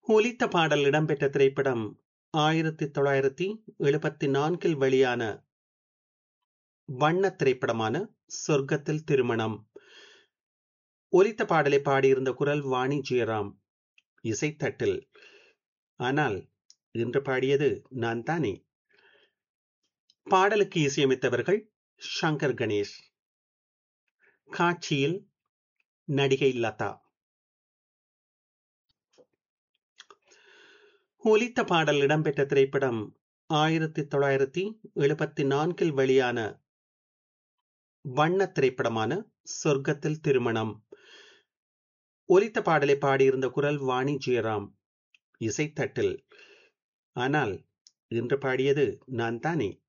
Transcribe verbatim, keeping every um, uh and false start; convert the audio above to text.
ஒலித்த பாடல் இடம்பெற்ற திரைப்படம் ஆயிரத்தி தொள்ளாயிரத்தி எழுபத்தி நான்கில் வெளியான வண்ணத் திரைப்படமான சொர்க்கத்தில் திருமணம். ஒலித்த பாடலை பாடியிருந்த குரல் வாணி ஜெயராம், இசைத்தட்டில். ஆனால் இன்று பாடியது நான் தானே. பாடலுக்கு இசையமைத்தவர்கள் சங்கர் கணேஷ். காட்சியில் நடிகை லதா. ஒலித்த பாடல் இடம்பெற்ற திரைப்படம் ஆயிரத்தி தொள்ளாயிரத்தி எழுபத்தி நான்கில் வெளியான வண்ணத் திரைப்படமான சொர்க்கத்தில் திருமணம். ஒலித்த பாடலை பாடியிருந்த குரல் வாணி ஜெயராம், இசைத்தட்டில். ஆனால் இன்று பாடியது நான் தானே.